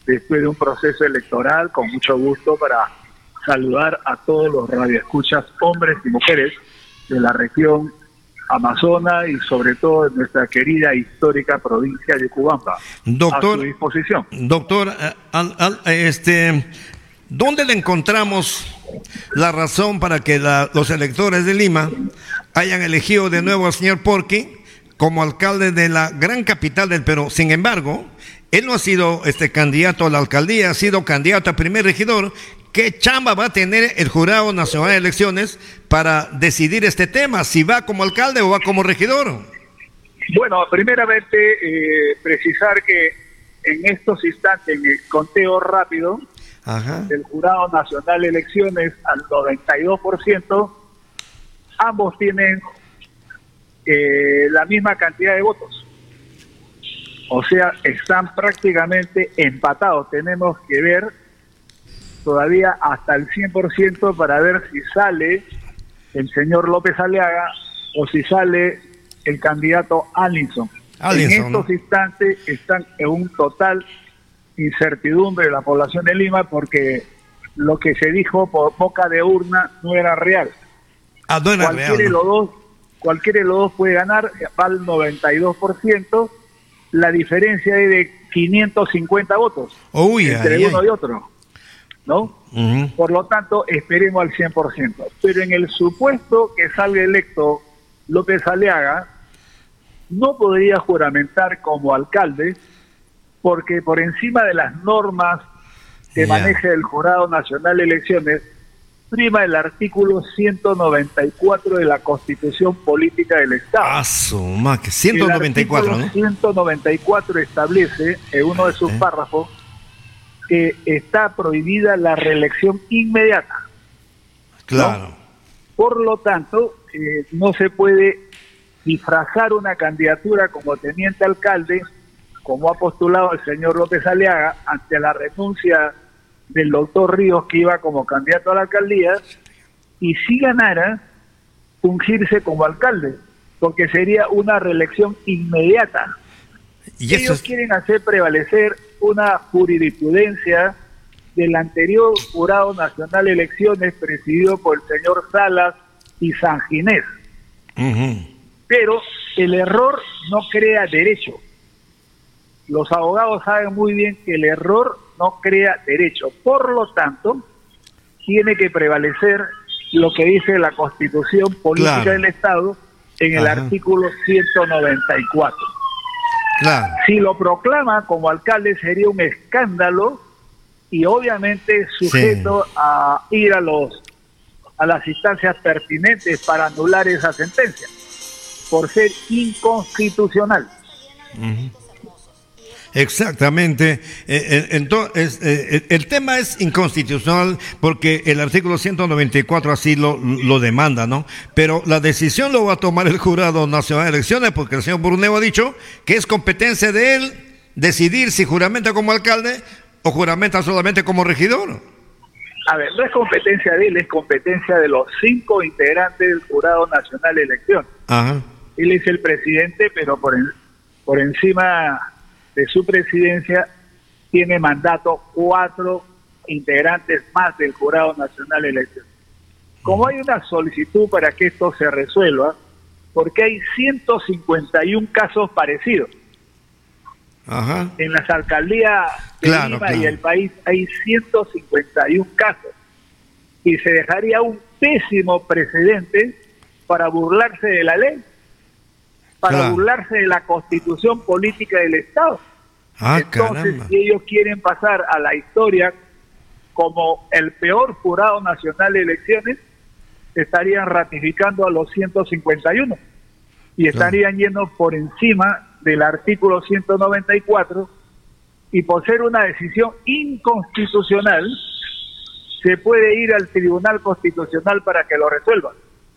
después de un proceso electoral, con mucho gusto para saludar a todos los radioescuchas, hombres y mujeres de la región Amazona y sobre todo de nuestra querida histórica provincia de Cubamba. Doctor, a su disposición. Doctor, ¿dónde le encontramos la razón para que los electores de Lima hayan elegido de nuevo al señor Porky como alcalde de la gran capital del Perú? Sin embargo, él no ha sido candidato a la alcaldía, ha sido candidato a primer regidor. ¿Qué chamba va a tener el Jurado Nacional de Elecciones para decidir este tema? ¿Si va como alcalde o va como regidor? Bueno, primeramente precisar que en estos instantes, en el conteo rápido, ajá, del Jurado Nacional de Elecciones al 92%, ambos tienen la misma cantidad de votos. O sea, están prácticamente empatados. Tenemos que ver todavía hasta el 100% para ver si sale el señor López Aliaga o si sale el candidato Allinson. En estos instantes están en un total incertidumbre de la población de Lima porque lo que se dijo por boca de urna no era real. No era cualquiera real, ¿no? Cualquiera de los dos puede ganar, va al 92%, la diferencia es de 550 votos entre uno y otro, ¿no? Uh-huh. Por lo tanto, esperemos al 100%. Pero en el supuesto que salga electo López Aliaga, no podría juramentar como alcalde, porque por encima de las normas que maneja el Jurado Nacional de Elecciones, prima el artículo 194 de la Constitución Política del Estado. 194, el ¿no? 194 establece en uno de sus párrafos que está prohibida la reelección inmediata. Claro. ¿No? Por lo tanto, no se puede disfrazar una candidatura como teniente alcalde, como ha postulado el señor López Aliaga, ante la renuncia del doctor Ríos, que iba como candidato a la alcaldía, y si ganara, fungirse como alcalde, porque sería una reelección inmediata. Y ellos quieren hacer prevalecer una jurisprudencia del anterior Jurado Nacional de Elecciones presidido por el señor Salas y San Ginés. Uh-huh. Pero el error no crea derecho. Los abogados saben muy bien que el error no crea derecho. Por lo tanto, tiene que prevalecer lo que dice la Constitución Política del Estado en el artículo 194. Claro. Si lo proclama como alcalde sería un escándalo y obviamente sujeto a ir a las instancias pertinentes para anular esa sentencia, por ser inconstitucional. Uh-huh. Exactamente. Entonces, el tema es inconstitucional porque el artículo 194 así lo demanda, ¿no? Pero la decisión lo va a tomar el Jurado Nacional de Elecciones porque el señor Burneo ha dicho que es competencia de él decidir si juramenta como alcalde o juramenta solamente como regidor. A ver, no es competencia de él, es competencia de los 5 integrantes del Jurado Nacional de Elecciones. Ajá. Él es el presidente, pero por encima de su presidencia tiene mandato 4 integrantes más del Jurado Nacional de Elecciones. Como hay una solicitud para que esto se resuelva, porque hay 151 casos parecidos. Ajá. En las alcaldías de Lima y el país hay 151 casos. Y se dejaría un pésimo precedente para burlarse de la ley, para burlarse de la Constitución Política del Estado. Entonces, si ellos quieren pasar a la historia como el peor Jurado Nacional de Elecciones, estarían ratificando a los 151 y estarían yendo por encima del artículo 194, y por ser una decisión inconstitucional se puede ir al Tribunal Constitucional para que lo resuelva.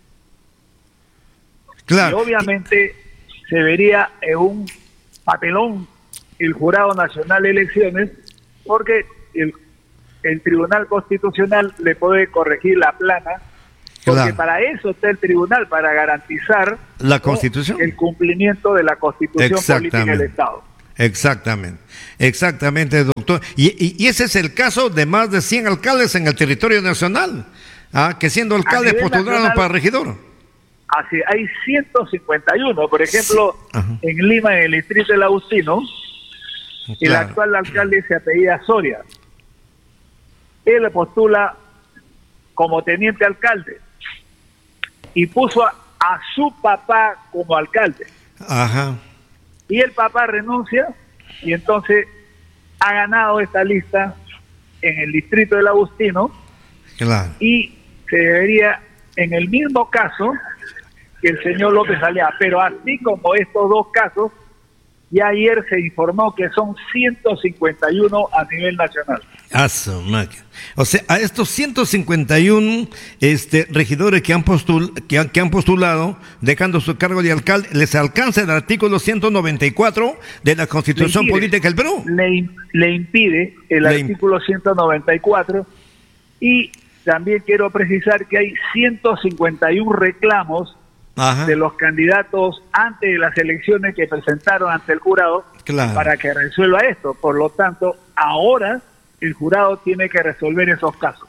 Y obviamente se vería en un papelón el Jurado Nacional de Elecciones, porque el Tribunal Constitucional le puede corregir la plana, porque para eso está el tribunal, para garantizar la Constitución, el cumplimiento de la Constitución Política del Estado. Exactamente, doctor. Y ese es el caso de más de 100 alcaldes en el territorio nacional, que siendo alcaldes postularon para regidor. Así, hay 151, por ejemplo, en Lima, en el distrito del Agustino, el actual alcalde se apellida Soria. Él postula como teniente alcalde y puso a su papá como alcalde. Y el papá renuncia y entonces ha ganado esta lista en el distrito del Agustino. Y se debería, en el mismo caso que el señor López Aliaga, pero así como estos dos casos, ya ayer se informó que son 151 a nivel nacional. O sea, a estos 151 regidores que han postulado, dejando su cargo de alcalde, les alcanza el artículo 194 de la Constitución Política del Perú. Le impide el artículo 194, y también quiero precisar que hay 151 reclamos de los candidatos antes de las elecciones que presentaron ante el jurado para que resuelva esto. Por lo tanto, ahora el jurado tiene que resolver esos casos.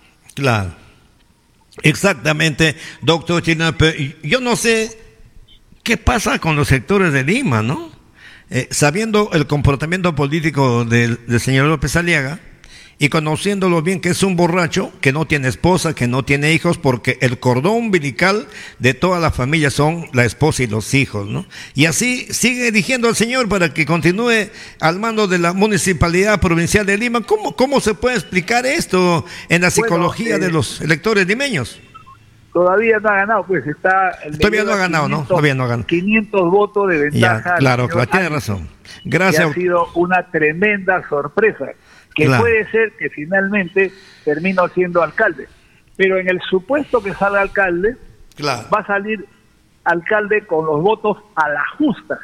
Exactamente, doctor Chirinos. Yo no sé qué pasa con los sectores de Lima, ¿no? Sabiendo el comportamiento político del señor López Aliaga, y conociéndolo bien, que es un borracho, que no tiene esposa, que no tiene hijos, porque el cordón umbilical de toda la familia son la esposa y los hijos, ¿no? Y así sigue eligiendo al señor para que continúe al mando de la Municipalidad Provincial de Lima. ¿Cómo se puede explicar esto en la psicología de los electores limeños? Todavía no ha ganado, pues está... Todavía no ha ganado, 500, ¿no? Todavía no ha ganado. 500 votos de ventaja. Claro, tiene razón. Gracias. Ha sido una tremenda sorpresa, que puede ser que finalmente termine siendo alcalde. Pero en el supuesto que salga alcalde, va a salir alcalde con los votos a la justa.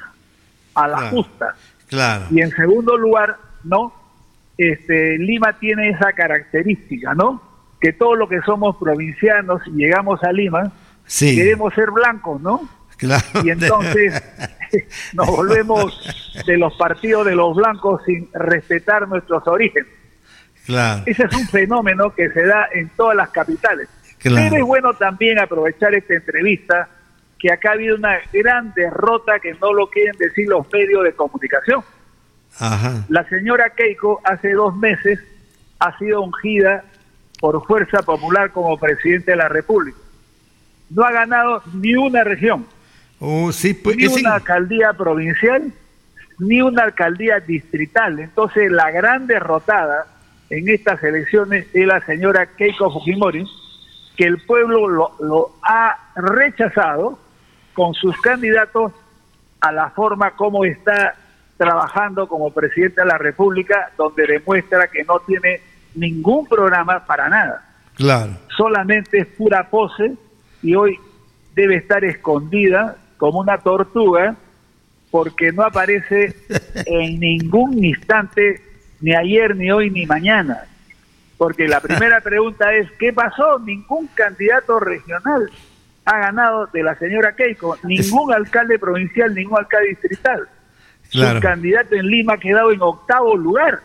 Y en segundo lugar, ¿no? Lima tiene esa característica, ¿no? Que todos los que somos provincianos y llegamos a Lima, queremos ser blancos, ¿no? Y entonces nos volvemos de los partidos de los blancos sin respetar nuestros orígenes. Ese es un fenómeno que se da en todas las capitales. Pero es bueno también aprovechar esta entrevista, que acá ha habido una gran derrota que no lo quieren decir los medios de comunicación. La señora Keiko hace 2 meses ha sido ungida por Fuerza Popular como presidente de la República. No ha ganado ni una región. Ni una alcaldía provincial, ni una alcaldía distrital. Entonces la gran derrotada en estas elecciones es la señora Keiko Fujimori, que el pueblo lo ha rechazado con sus candidatos a la forma como está trabajando como presidenta de la República, donde demuestra que no tiene ningún programa para nada. Solamente es pura pose, y hoy debe estar escondida como una tortuga, porque no aparece en ningún instante, ni ayer, ni hoy, ni mañana. Porque la primera pregunta es, ¿qué pasó? Ningún candidato regional ha ganado de la señora Keiko, ningún alcalde provincial, ningún alcalde distrital. Su candidato en Lima ha quedado en 8º lugar.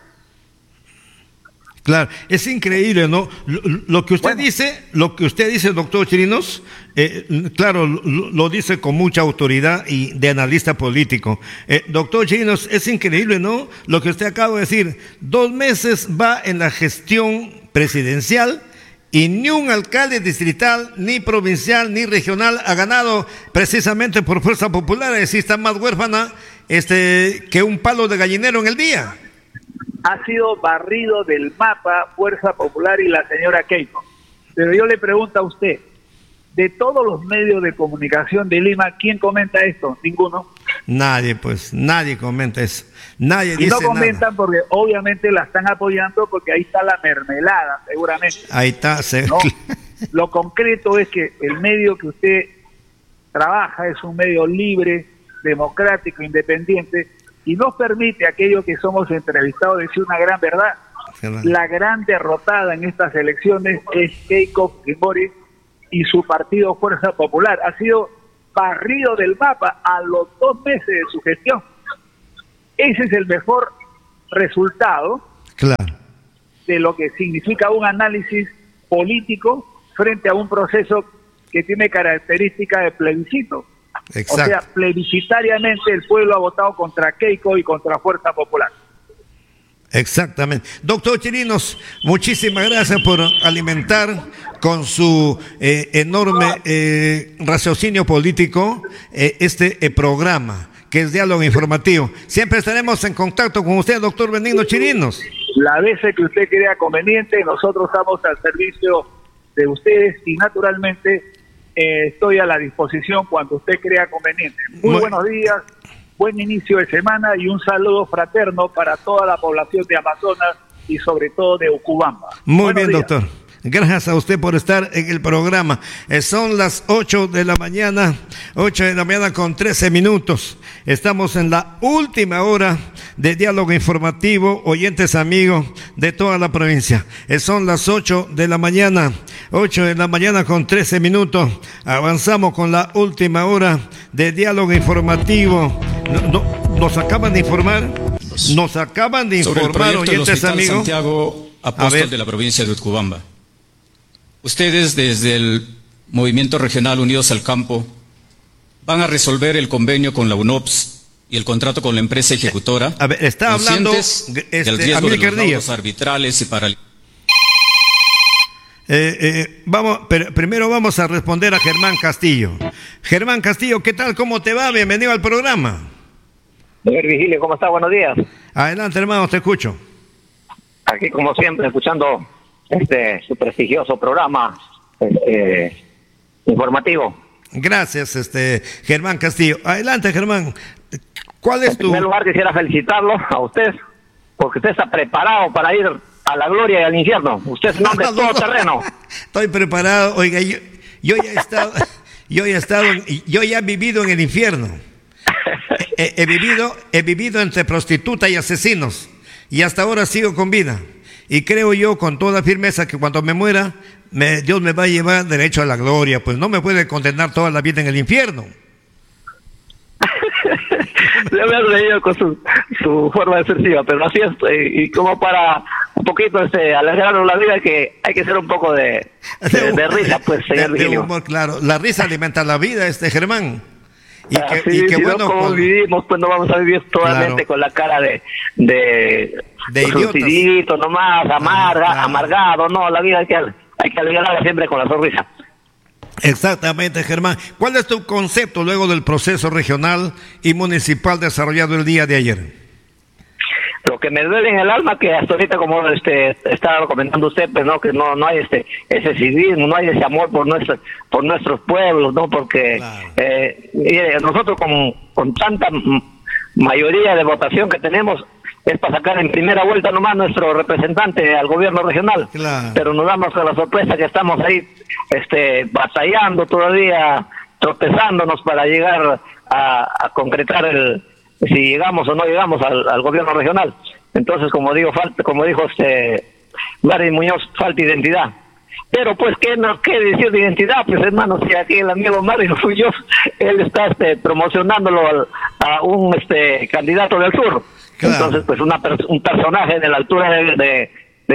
Es increíble, ¿no? Lo que usted dice, doctor Chirinos, lo dice con mucha autoridad y de analista político. Doctor Chirinos, es increíble, ¿no? Lo que usted acaba de decir. 2 meses va en la gestión presidencial y ni un alcalde distrital, ni provincial, ni regional ha ganado, precisamente por Fuerza Popular. Es decir, está más huérfana que un palo de gallinero en el día. Ha sido barrido del mapa Fuerza Popular y la señora Keiko. Pero yo le pregunto a usted, de todos los medios de comunicación de Lima, ¿quién comenta esto? Ninguno. Nadie comenta eso. Nadie dice nada. Y no comentan porque obviamente la están apoyando, porque ahí está la mermelada, seguramente. Ahí está. ¿No? Lo concreto es que el medio que usted trabaja es un medio libre, democrático, independiente, y nos permite a aquellos que somos entrevistados decir una gran verdad. La gran derrotada en estas elecciones es Keiko Fujimori y su partido Fuerza Popular. Ha sido barrido del mapa a los 2 meses de su gestión. ese es el mejor resultado de lo que significa un análisis político frente a un proceso que tiene características de plebiscito. Exacto. O sea, plebiscitariamente el pueblo ha votado contra Keiko y contra Fuerza Popular. Exactamente. Doctor Chirinos, muchísimas gracias por alimentar con su enorme raciocinio político este programa, que es Diálogo Informativo. Siempre estaremos en contacto con usted, doctor Benigno Chirinos. La vez que usted crea conveniente, nosotros estamos al servicio de ustedes y naturalmente estoy a la disposición cuando usted crea conveniente. Muy buenos días, buen inicio de semana y un saludo fraterno para toda la población de Amazonas y sobre todo de Ucubamba. Muy bien, doctor. Gracias a usted por estar en el programa. Son las 8 de la mañana con 13 minutos. Estamos en la última hora de Diálogo Informativo, oyentes amigos de toda la provincia. Son las 8 de la mañana con 13 minutos. Avanzamos con la última hora de Diálogo Informativo. Nos acaban de informar. Oyentes amigos. Santiago Apóstol de la provincia de Utcubamba. Ustedes desde el Movimiento Regional Unidos al Campo van a resolver el convenio con la UNOPS y el contrato con la empresa ejecutora. A ver, está hablando del riesgo de los laudos arbitrales y primero vamos a responder a Germán Castillo. Germán Castillo, ¿qué tal? ¿Cómo te va? Bienvenido al programa. Señor Vigilio, ¿cómo está? Buenos días. Adelante, hermano, te escucho. Aquí, como siempre, escuchando su prestigioso programa informativo. Gracias, Germán Castillo. Adelante, Germán. ¿Cuál es tu...? En primer lugar, quisiera felicitarlo a usted, porque usted está preparado para ir a la gloria y al infierno. Usted es un hombre todo terreno. Estoy preparado. Oiga, yo ya he vivido en el infierno. He vivido entre prostitutas y asesinos. Y hasta ahora sigo con vida. Y creo yo con toda firmeza que cuando me muera, Dios me va a llevar derecho a la gloria. Pues no me puede condenar toda la vida en el infierno. Yo me he reído con su forma de ser, pero así es. Y como para un poquito alegrarnos la vida, que hay que hacer un poco de risa, pues, señor de humor, claro. La risa alimenta la vida, Germán. Y que bueno, como vivimos, pues no vamos a vivir totalmente con la cara de idiotas nomás, amargado. No, la vida hay que alegrarla siempre con la sonrisa. Exactamente, Germán. ¿Cuál es tu concepto luego del proceso regional y municipal desarrollado el día de ayer? Lo que me duele en el alma, que hasta ahorita, como estaba comentando usted, pues no, que no hay ese civismo, no hay ese amor por nuestros pueblos, no, porque nosotros con tanta mayoría de votación que tenemos, es para sacar en primera vuelta nomás nuestro representante al gobierno regional. Claro. Pero nos damos con la sorpresa que estamos ahí batallando todavía, tropezándonos para llegar a concretar si llegamos o no llegamos al gobierno regional. Entonces, como dijo Mario Muñoz, falta identidad. Pero pues, ¿qué decir de identidad? Pues, hermano, si aquí el amigo Mario Muñoz, él está promocionándolo a un candidato del sur. Claro. Entonces, pues, un personaje de la altura de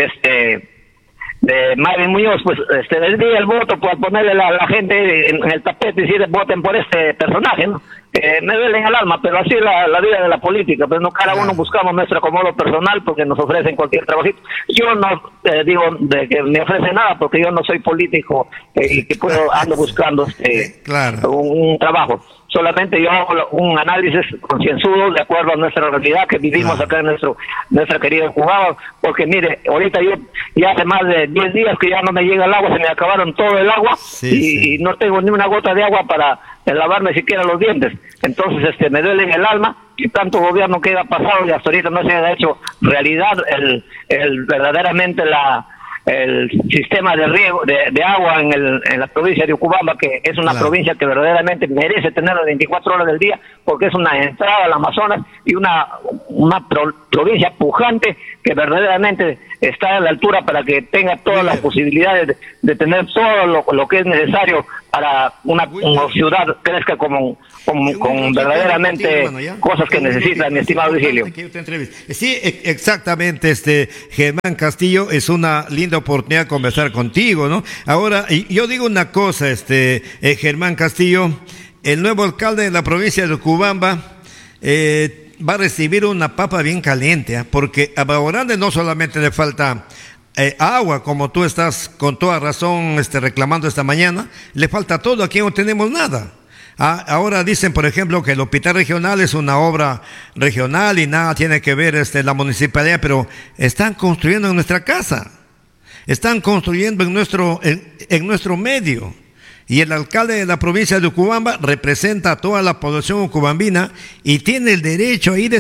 Mario Muñoz, pues les di el voto por ponerle a la gente en el tapete y decir voten por este personaje, ¿no? Me duele en el alma, pero así es la vida de la política, pues no, cada uno buscamos nuestro acomodo personal porque nos ofrecen cualquier trabajito. Yo no digo de que me ofrecen nada porque yo no soy político y que ando buscando un trabajo. Solamente yo hago un análisis concienzudo de acuerdo a nuestra realidad que vivimos acá en nuestra querida Cuba, porque mire, ahorita yo ya hace más de 10 días que ya no me llega el agua, se me acabaron todo el agua y no tengo ni una gota de agua para lavarme siquiera los dientes. Entonces me duele en el alma que tanto gobierno que ha pasado y hasta ahorita no se ha hecho realidad verdaderamente el sistema de riego de agua en la provincia de Ucubamba, que es una provincia que verdaderamente merece tener las 24 horas del día, porque es una entrada al Amazonas y una provincia pujante que verdaderamente está a la altura para que tenga todas las posibilidades de tener todo lo que es necesario para una ciudad crezca con verdaderamente cosas que necesita, mi estimado Virgilio. Sí, exactamente, Germán Castillo, es una linda oportunidad conversar contigo, ¿no? Ahora, yo digo una cosa, Germán Castillo, el nuevo alcalde de la provincia de Urubamba va a recibir una papa bien caliente, porque a Babo Grande no solamente le falta agua, como tú estás con toda razón reclamando esta mañana, le falta todo, aquí no tenemos nada. Ahora dicen, por ejemplo, que el hospital regional es una obra regional y nada tiene que ver la municipalidad, pero están construyendo en nuestra casa, están construyendo en nuestro medio. Y el alcalde de la provincia de Urubamba representa a toda la población urubambina y tiene el derecho ahí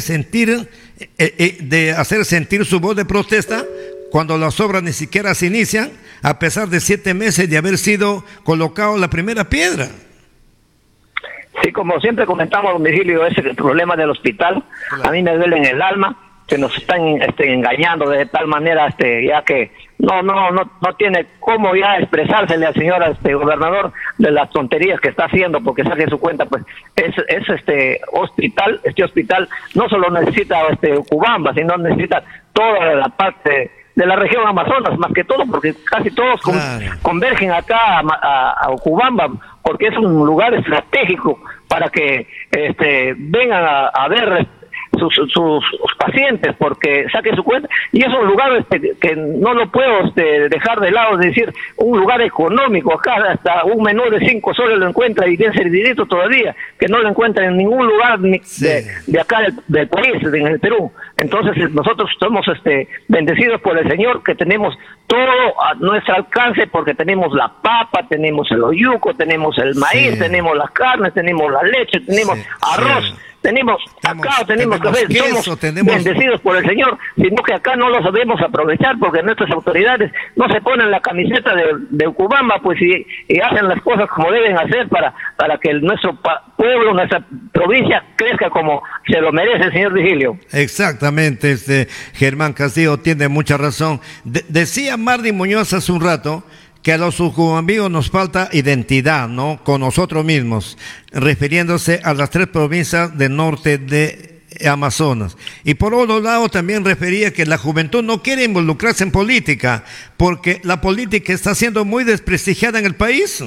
de hacer sentir su voz de protesta cuando las obras ni siquiera se inician, a pesar de 7 meses de haber sido colocado la primera piedra. Sí, como siempre comentamos, don Virgilio, ese problema del hospital, claro, a mí me duele en el alma, que nos están engañando de tal manera, ya que no tiene cómo ya expresársele al señor gobernador de las tonterías que está haciendo, porque saque su cuenta, pues este hospital no solo necesita Urubamba, sino necesita toda la parte de la región Amazonas, más que todo, porque casi todos convergen acá a Urubamba, porque es un lugar estratégico para que vengan a ver sus pacientes, porque saque su cuenta, y es un lugar que no lo puedo dejar de lado, es decir, un lugar económico. Acá hasta un menú de 5 soles lo encuentra y bien servidito todavía, que no lo encuentra en ningún lugar de acá del país, en el Perú. Entonces nosotros somos bendecidos por el Señor, que tenemos todo a nuestro alcance, porque tenemos la papa, tenemos el oyuco, tenemos el maíz, tenemos las carnes, tenemos la leche, tenemos arroz. Tenemos café, somos bendecidos por el Señor, sino que acá no lo sabemos aprovechar, porque nuestras autoridades no se ponen la camiseta de Urubamba, pues, y hacen las cosas como deben hacer para que nuestro pueblo, nuestra provincia crezca como se lo merece, señor Virgilio. Exactamente, Germán Castillo tiene mucha razón. Decía Mardi Muñoz hace un rato que a los urubambinos nos falta identidad, ¿no? Con nosotros mismos, refiriéndose a las 3 provincias del norte de Amazonas. Y por otro lado también refería que la juventud no quiere involucrarse en política, porque la política está siendo muy desprestigiada en el país.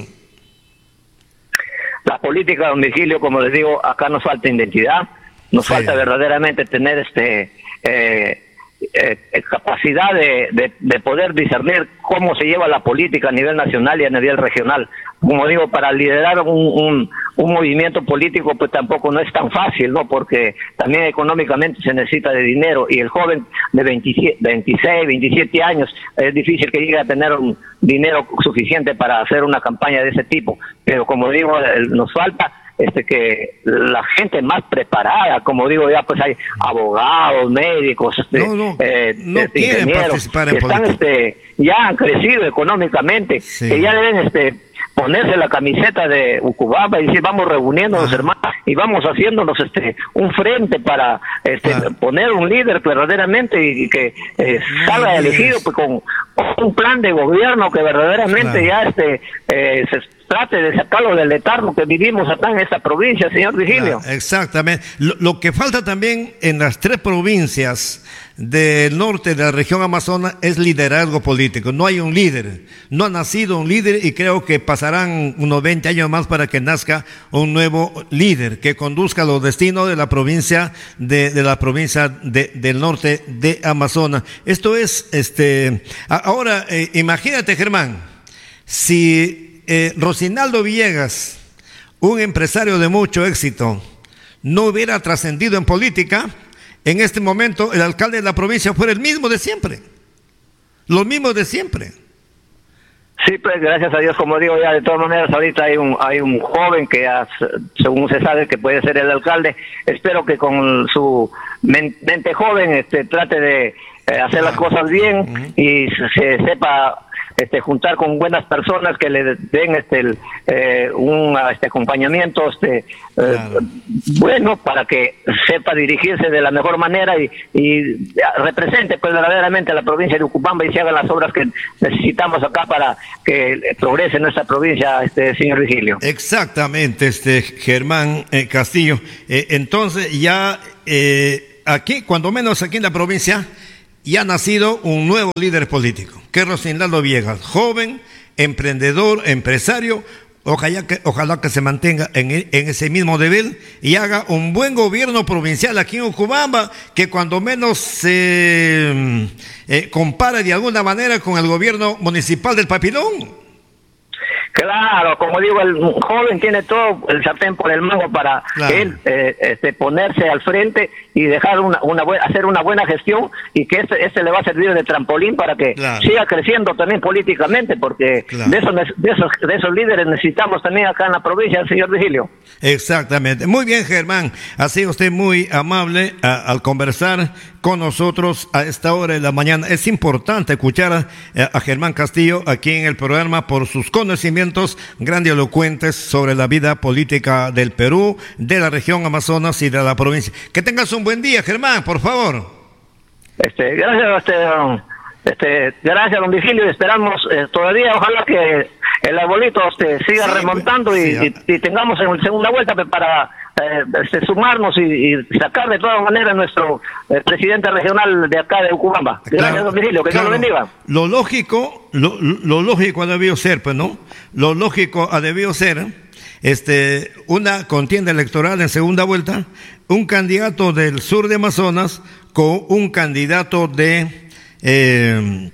La política, don Virgilio, como les digo, acá nos falta identidad, nos falta verdaderamente tener capacidad de poder discernir cómo se lleva la política a nivel nacional y a nivel regional. Como digo, para liderar un movimiento político, pues tampoco no es tan fácil, ¿no? Porque también económicamente se necesita de dinero, y el joven de 26, 27 años es difícil que llegue a tener un dinero suficiente para hacer una campaña de ese tipo. Pero como digo, nos falta que la gente más preparada, como digo, ya pues hay abogados, médicos, ingenieros que están ya han crecido económicamente, que ya deben ponerse la camiseta de Urubamba y decir, vamos reuniéndonos, hermanos, y vamos haciéndonos un frente para poner un líder verdaderamente y que salga elegido pues con un plan de gobierno que verdaderamente ya se trate de sacarlo del letargo que vivimos acá en esta provincia, señor Virgilio. Exactamente. Lo que falta también en las 3 provincias del norte de la región Amazonas es liderazgo político. No hay un líder, no ha nacido un líder, y creo que pasarán unos 20 años más para que nazca un nuevo líder que conduzca los destinos de la provincia del norte de Amazonas. Esto es, ahora imagínate, Germán, si Rocinaldo Villegas, un empresario de mucho éxito, no hubiera trascendido en política, en este momento el alcalde de la provincia fuera el mismo de siempre, los mismos de siempre. Sí, pues gracias a Dios, como digo, ya de todas maneras ahorita hay un joven que según se sabe que puede ser el alcalde. Espero que con su mente joven trate de hacer las cosas bien y se sepa juntar con buenas personas que le den un acompañamiento Claro. bueno, para que sepa dirigirse de la mejor manera y represente pues verdaderamente a la provincia de Ucubamba y se hagan las obras que necesitamos acá para que progrese nuestra provincia, señor Vigilio. Exactamente, Germán Castillo. Entonces ya aquí, cuando menos aquí en la provincia, ya ha nacido un nuevo líder político, que es Rosinaldo Villegas, joven, emprendedor, empresario. Ojalá que se mantenga en ese mismo nivel y haga un buen gobierno provincial aquí en Ucubamba, que cuando menos se compare de alguna manera con el gobierno municipal del Papilón. Claro, como digo, el joven tiene todo el sartén por el mango para él ponerse al frente y dejar hacer una buena gestión, y que este le va a servir de trampolín para que siga creciendo también políticamente, porque de esos líderes necesitamos también acá en la provincia, señor Vigilio. Exactamente. Muy bien, Germán. Ha sido usted muy amable al conversar con nosotros a esta hora de la mañana. Es importante escuchar a Germán Castillo aquí en el programa por sus conocimientos grandilocuentes sobre la vida política del Perú, de la región Amazonas y de la provincia. Que tengas un buen día, Germán, por favor. Gracias, gracias, don Vigilio. Esperamos todavía, ojalá que el arbolito siga remontando y tengamos en segunda vuelta para sumarnos y sacar de todas maneras nuestro presidente regional de acá de Ucubamba. Gracias, don Vigilio, que Dios lo bendiga. Lo lógico ha debido ser, pues, ¿no? Lo lógico ha debido ser una contienda electoral en segunda vuelta, un candidato del sur de Amazonas con un candidato del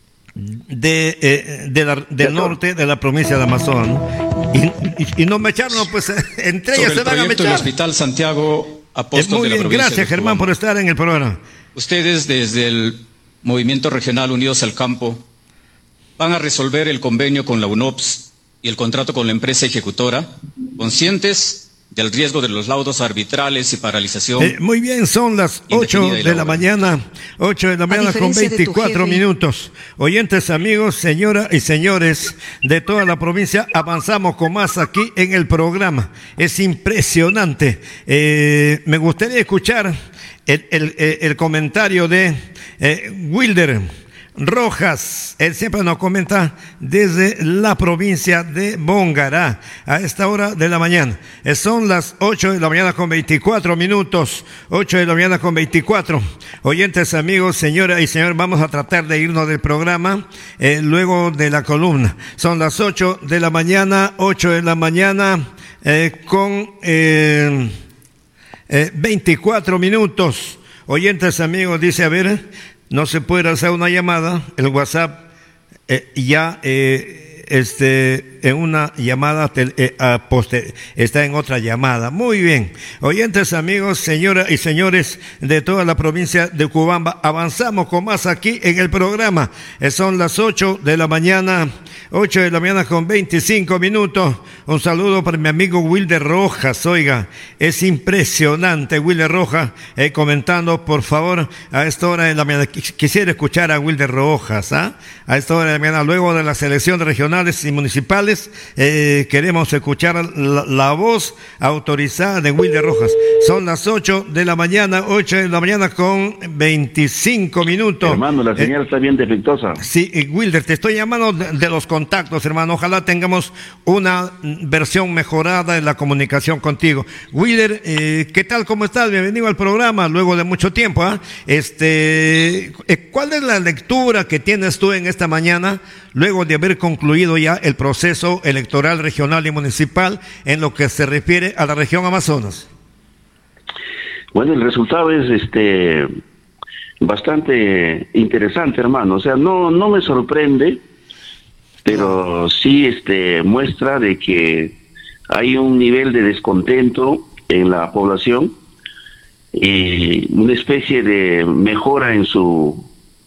norte de la provincia de Amazonas. Y no me echaron, pues entre ellas se van a mechar. El Hospital Santiago Apóstol de la provincia. Gracias, Germán, por estar en el programa. Ustedes desde el Movimiento Regional Unidos al Campo van a resolver el convenio con la UNOPS y el contrato con la empresa ejecutora, conscientes del riesgo de los laudos arbitrales y paralización. Muy bien, son las 8 de la mañana, 8 de la mañana con 24 minutos. Oyentes, amigos, señoras y señores de toda la provincia, avanzamos con más aquí en el programa. Es impresionante. Me gustaría escuchar el comentario de Wilder Rojas. Él siempre nos comenta desde la provincia de Bongará a esta hora de la mañana. Son las 8 de la mañana con 24 minutos, 8 de la mañana con 24. Oyentes, amigos, señoras y señores, vamos a tratar de irnos del programa luego de la columna. Son las 8 de la mañana, 8 de la mañana con 24 minutos. Oyentes, amigos, dice, a ver, no se puede hacer una llamada, el WhatsApp en una llamada está en otra llamada. Muy bien, oyentes, amigos, señoras y señores de toda la provincia de Ucubamba, avanzamos con más aquí en el programa. Son las 8 de la mañana, 8 de la mañana con 25 minutos. Un saludo para mi amigo Wilder Rojas. Oiga, es impresionante Wilder Rojas comentando, por favor, a esta hora de la mañana. Quisiera escuchar a Wilder Rojas, a esta hora de la mañana, luego de las elecciones regionales y municipales. Queremos escuchar la voz autorizada de Wilder Rojas. Son las 8 de la mañana, 8 de la mañana con 25 minutos. Hermano, la señal está bien defectuosa. Sí, Wilder, te estoy llamando de los contactos, hermano. Ojalá tengamos una versión mejorada de la comunicación contigo. Wilder, ¿qué tal? ¿Cómo estás? Bienvenido al programa luego de mucho tiempo. ¿Cuál es la lectura que tienes tú en esta mañana, luego de haber concluido ya el proceso electoral regional y municipal en lo que se refiere a la región Amazonas? Bueno, el resultado es bastante interesante, hermano. O sea, no me sorprende, pero sí muestra de que hay un nivel de descontento en la población y una especie de mejora en su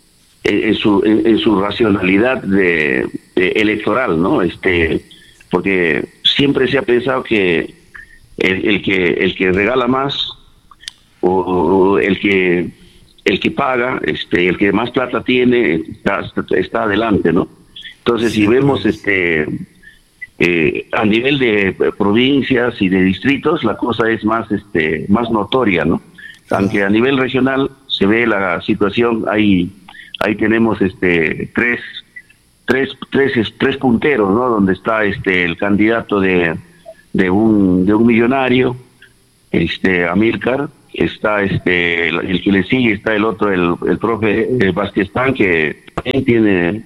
racionalidad electoral, ¿no? Porque siempre se ha pensado que el que regala más o el que paga, el que más plata tiene está adelante, ¿no? Entonces, si vemos a nivel de provincias y de distritos, la cosa es más notoria, ¿no? Aunque a nivel regional se ve la situación, ahí tenemos tres punteros, ¿no? Donde está el candidato de un millonario, Amílcar, está el que le sigue, está el otro, el profe Bastiestán, que también tiene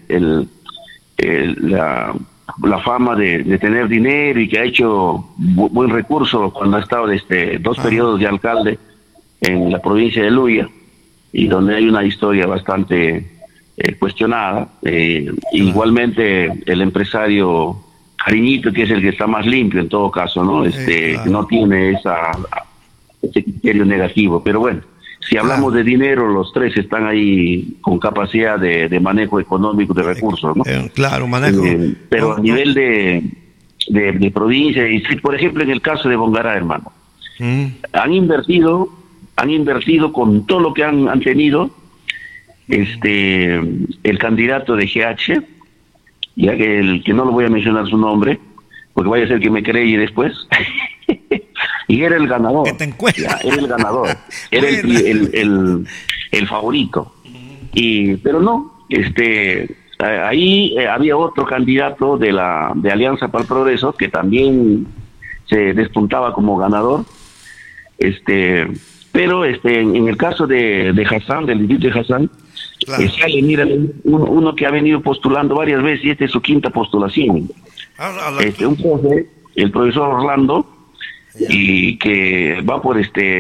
la fama de tener dinero y que ha hecho buen recurso cuando ha estado 2 periodos de alcalde en la provincia de Luya, y donde hay una historia bastante cuestionada. Igualmente el empresario Cariñito, que es el que está más limpio en todo caso, ¿no? No tiene ese criterio negativo, pero bueno, si hablamos de dinero, los tres están ahí con capacidad de manejo económico de recursos, ¿no? Claro, manejo. Pero a nivel de provincia, y por ejemplo en el caso de Bongará, hermano, han invertido con todo lo que han tenido, el candidato de GH, ya que no lo voy a mencionar su nombre, porque vaya a ser que me cree después. Y era el ganador. Era el ganador. Era el favorito. Pero no, ahí había otro candidato de Alianza para el Progreso que también se despuntaba como ganador. Pero en el caso de Hassan, del distrito de Hassan, sale, mira, uno que ha venido postulando varias veces, y esta es su 5ª postulación. Un profe, el profesor Orlando, y que va por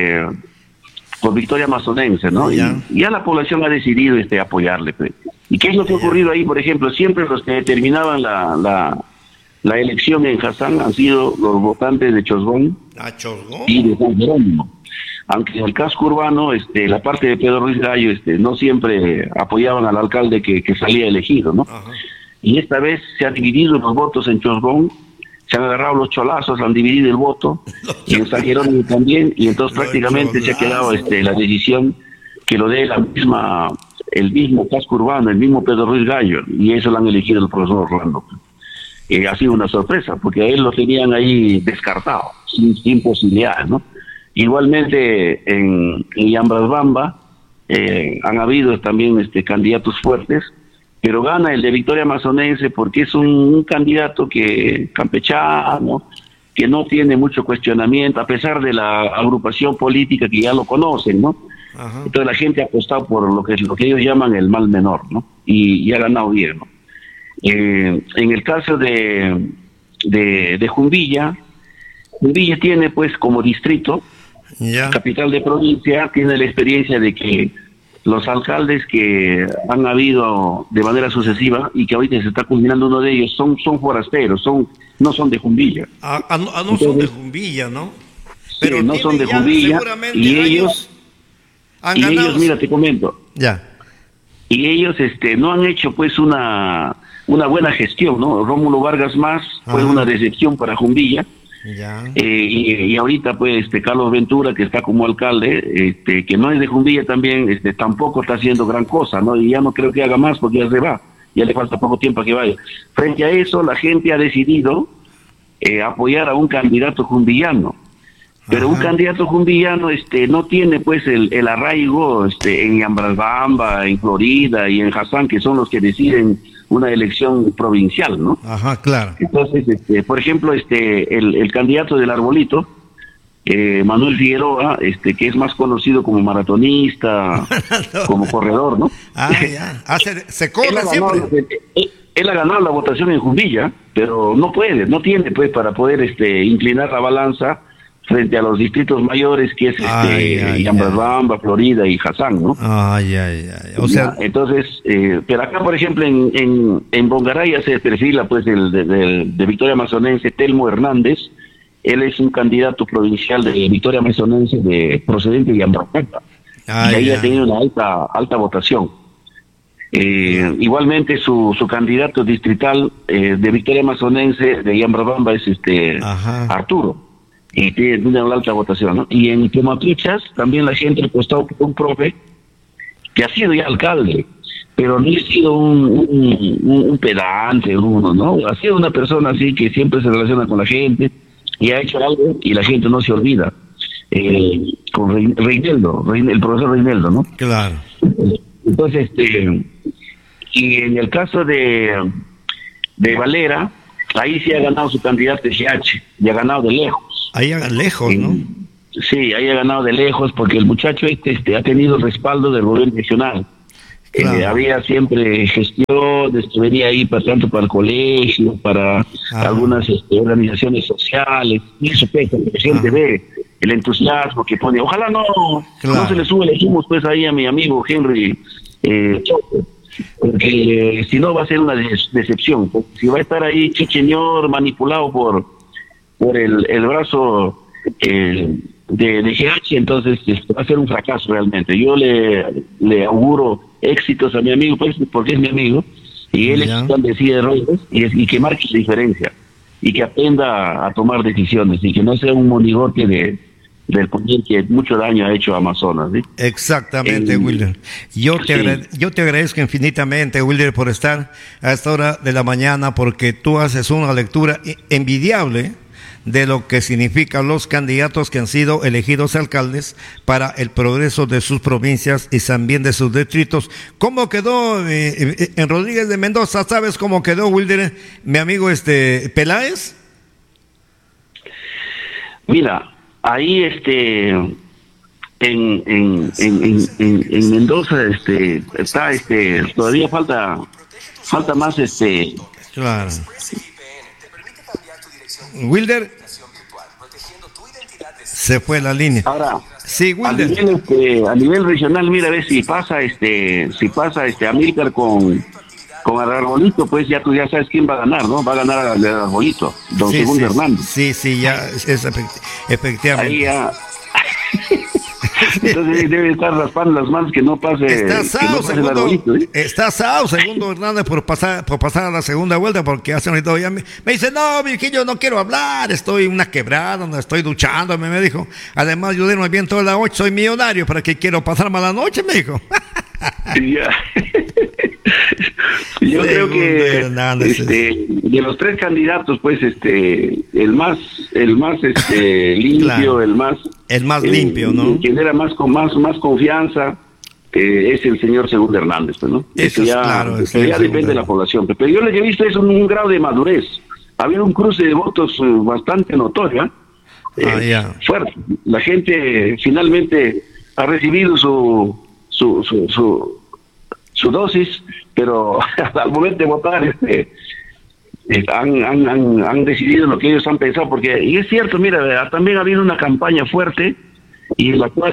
Victoria Amazonense, ¿no? Y ya la población ha decidido apoyarle, pues. ¿Y qué es lo que ha ocurrido ahí? Por ejemplo, siempre los que determinaban la elección en Hassan han sido los votantes de Chosgón y de San Jerónimo. Aunque en el casco urbano, la parte de Pedro Ruiz Gallo, no siempre apoyaban al alcalde que salía elegido, ¿no? Ajá. Y esta vez se han dividido los votos en Chosgón, se han agarrado los cholazos, han dividido el voto, y en San Jerónimo también, y entonces prácticamente se ha quedado la decisión que lo dé el mismo casco urbano, el mismo Pedro Ruiz Gallo, y eso lo han elegido el profesor Orlando. Ha sido una sorpresa, porque a él lo tenían ahí descartado, sin posibilidades, ¿no? Igualmente en Yambrasbamba han habido también candidatos fuertes, pero gana el de Victoria Amazonense porque es un candidato campechano, que no tiene mucho cuestionamiento, a pesar de la agrupación política que ya lo conocen, ¿no? Ajá. Entonces la gente ha apostado por lo que ellos llaman el mal menor, ¿no? Y ha ganado bien, ¿no? En el caso de Jumbilla tiene pues como distrito, capital de provincia, tiene la experiencia de que los alcaldes que han habido de manera sucesiva y que ahorita se está culminando uno de ellos son forasteros, no son de Jumbilla. No son de Jumbilla, ¿no? Pero sí, no son de Jumbilla, y ellos, mira, te comento. Y ellos no han hecho pues una buena gestión, ¿no? Rómulo Vargas Más fue una decepción para Jumbilla. Y ahorita pues Carlos Ventura, que está como alcalde, que no es de Jumbilla también, tampoco está haciendo gran cosa, ¿no? Y ya no creo que haga más porque ya se va, ya le falta poco tiempo a que vaya. Frente a eso, la gente ha decidido apoyar a un candidato jumbillano, pero un candidato jumbillano no tiene pues el arraigo en Yambrasbamba, en Florida y en Hassan, que son los que deciden una elección provincial, ¿no? Ajá, claro. Entonces, por ejemplo, el candidato del Arbolito, Manuel Figueroa, que es más conocido como maratonista, como corredor, ¿no? Se corre siempre. Él ha ganado la votación en Jumbilla, pero no tiene pues para poder inclinar la balanza frente a los distritos mayores, que es Yambrasbamba, Florida y Hassan, ¿no? O sea, entonces, pero acá, por ejemplo, en Bongará ya se perfila pues de Victoria Amazonense, Telmo Hernández. Él es un candidato provincial de Victoria Amazonense procedente de Yambrasbamba. Y ahí ha tenido una alta votación. Igualmente su candidato distrital de Victoria Amazonense de Yambrasbamba es Arturo. Y tiene una alta votación, ¿no? Y en Quemapichas también la gente ha apostado por un profe que ha sido ya alcalde, pero no he sido un pedante, uno, ¿no? Ha sido una persona así que siempre se relaciona con la gente y ha hecho algo y la gente no se olvida. Con Reinaldo, el profesor Reinaldo, ¿no? Claro. Entonces, y en el caso de Valera, ahí sí ha ganado su candidato GH, y ha ganado de lejos. Ahí lejos, ¿no? Sí, ahí ha ganado de lejos porque el muchacho ha tenido el respaldo del gobierno regional. Claro. Había siempre gestiones que venía ahí tanto para el colegio, para algunas organizaciones sociales, y eso que la gente ve, el entusiasmo que pone. Ojalá no se le sube el humo pues ahí a mi amigo Henry Choco, porque si no va a ser una decepción. Si va a estar ahí señor manipulado por el brazo de GH, entonces va a ser un fracaso realmente. Yo le auguro éxitos a mi amigo, pues, porque es mi amigo, y él es quien decide rollos, y que marque la diferencia, y que aprenda a tomar decisiones, y que no sea un monigote del poder que mucho daño ha hecho a Amazonas, ¿sí? Exactamente, Wilder. Yo te agradezco infinitamente, Wilder, por estar a esta hora de la mañana, porque tú haces una lectura envidiable de lo que significan los candidatos que han sido elegidos alcaldes para el progreso de sus provincias y también de sus distritos. ¿Cómo quedó en Rodríguez de Mendoza? ¿Sabes cómo quedó, Wilder, mi amigo Peláez? Mira, ahí en Mendoza está todavía falta más claro. Wilder se fue la línea. Ahora, sí, Wilder. A nivel regional, mira a ver si pasa Amílcar con Arbolito, pues ya tú ya sabes quién va a ganar, ¿no? Va a ganar el Arbolito, don Segundo Hernández. Sí, ya es efectivamente. Ahí ya. Entonces debe estar raspando las manos que no pase. Está asado, Segundo Hernández por pasar a la segunda vuelta, porque hace un rato ya me dice, no, Virgilio, no quiero hablar, estoy en una quebrada, no estoy duchándome, me dijo. Además, yo duermo bien toda la noche, soy millonario, ¿para qué quiero pasar mala noche? Me dijo. Ya. Yo creo que de los tres candidatos, pues el más limpio, claro, el más limpio, ¿no? Quien era más confianza es el señor Segundo Hernández, pues, ¿no? Eso ya, claro, ya depende de la población, pero yo lo que he visto es un grado de madurez. Ha habido un cruce de votos bastante notorio, fuerte. La gente finalmente ha recibido su dosis, pero al momento de votar han decidido lo que ellos han pensado, porque, y es cierto, mira, también ha habido una campaña fuerte y en la cual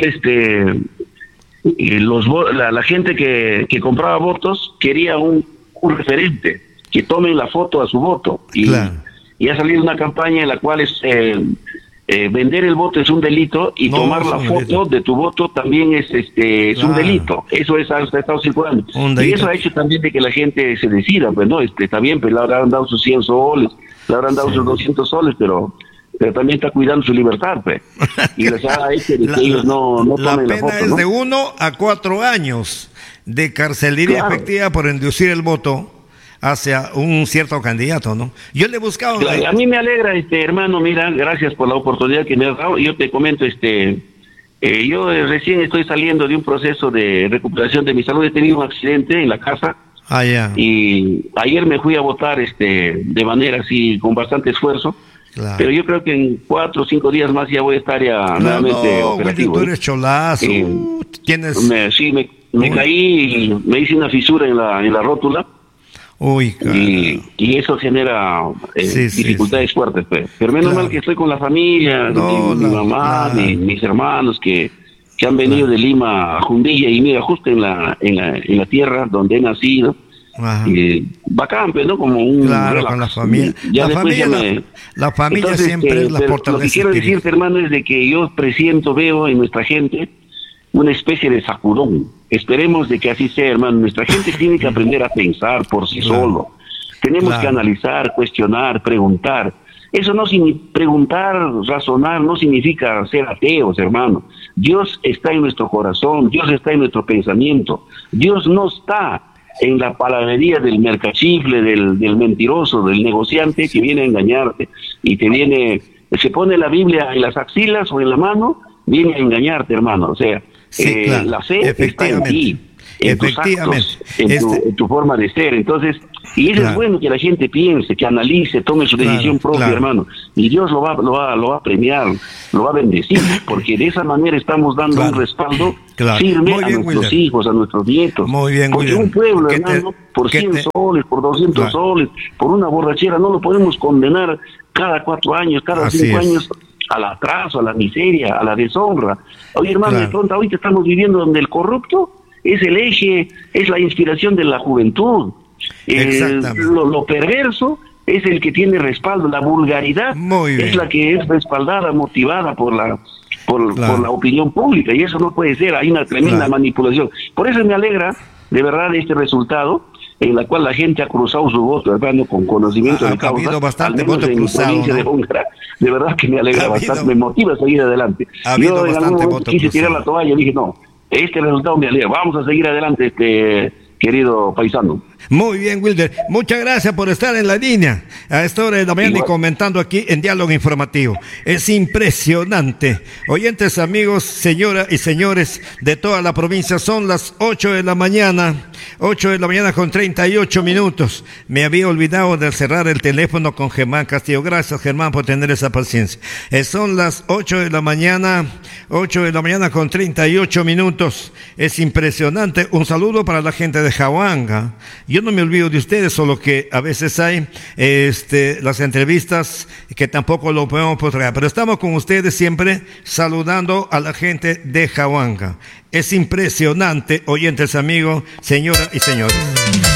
la gente que compraba votos quería un referente que tomen la foto a su voto, y, claro, y ha salido una campaña en la cual vender el voto es un delito y tomar la foto de tu voto también es claro, un delito. Eso ha estado circulando. Y eso ha hecho también de que la gente se decida, pues no, está bien, pues le habrán dado sus 100 soles, le habrán dado sus 200 soles, pero también está cuidando su libertad, pues. Y les ha hecho de que ellos no tomen la foto. La pena es de 1 a 4 años de carcelería, claro, efectiva por inducir el voto hacia un cierto candidato, ¿no? Yo le he buscado... Claro, a mí me alegra, hermano, mira, gracias por la oportunidad que me has dado. Yo te comento, yo recién estoy saliendo de un proceso de recuperación de mi salud. He tenido un accidente en la casa. Y ayer me fui a votar de manera así, con bastante esfuerzo. Claro. Pero yo creo que en 4 o 5 días más ya voy a estar nuevamente operativo. Tú eres cholazo. Tienes... Me caí y me hice una fisura en la rótula. Uy, y eso genera dificultades fuertes, pero menos mal que estoy con la familia, mi mamá, mis hermanos que han venido de Lima a Jundilla, y mira, justo en la tierra donde he nacido. Bacán, ¿no? Como un relax. Con la familia. La familia entonces, siempre es la fortaleza. Lo que quiero decirte, hermano, es de que yo veo en nuestra gente una especie de sacudón. Esperemos de que así sea, hermano. Nuestra gente tiene que aprender a pensar por sí solo. Tenemos que analizar, cuestionar, preguntar. Eso no significa preguntar, razonar, no significa ser ateos, hermano. Dios está en nuestro corazón, Dios está en nuestro pensamiento. Dios no está en la palabrería del mercachifle, del mentiroso, del negociante que viene a engañarte y se pone la Biblia en las axilas o en la mano, viene a engañarte, hermano. O sea, sí, claro, la fe está en ti, en tus actos, en tu forma de ser. Entonces, y eso es bueno, que la gente piense, que analice, tome su decisión propia, hermano. Y Dios lo va a premiar, lo va a bendecir, porque de esa manera estamos dando un respaldo firme a nuestros hijos, a nuestros nietos. Muy bien, porque un pueblo, hermano, por 100 soles, por 200 soles, por una borrachera, no lo podemos condenar cada 4 años, cada 5 años al atraso, a la miseria, a la deshonra. Oye, hermano, de pronto ahorita estamos viviendo donde el corrupto es el eje, es la inspiración de la juventud. Lo perverso es el que tiene respaldo, la vulgaridad es la que es respaldada, motivada por la opinión pública, y eso no puede ser. Hay una tremenda manipulación. Por eso me alegra de verdad este resultado, en la cual la gente ha cruzado su voto, hermano, con conocimiento de causa. Ha habido bastante voto cruzado, ¿no? De verdad que me alegra bastante, me motiva a seguir adelante. Yo en algún momento quise tirar la toalla y dije, no, este resultado me alegra, vamos a seguir adelante, querido paisano. Muy bien, Wilder. Muchas gracias por estar en la línea a esta hora de la mañana y comentando aquí en Diálogo Informativo. Es impresionante. Oyentes, amigos, señoras y señores de toda la provincia, son las 8 de la mañana con 38 minutos. Me había olvidado de cerrar el teléfono con Germán Castillo. Gracias, Germán, por tener esa paciencia. Son las 8 de la mañana con 38 minutos. Es impresionante. Un saludo para la gente de Jahuanga. Yo no me olvido de ustedes, solo que a veces hay las entrevistas que tampoco lo podemos postergar, pero estamos con ustedes siempre saludando a la gente de Jahuanga. Es impresionante, oyentes, amigos, señoras y señores.